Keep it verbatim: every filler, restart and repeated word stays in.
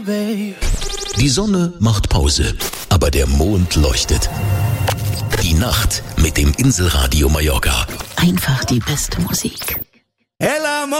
Die Sonne macht Pause, aber der Mond leuchtet. Die Nacht mit dem Inselradio Mallorca. Einfach die beste Musik.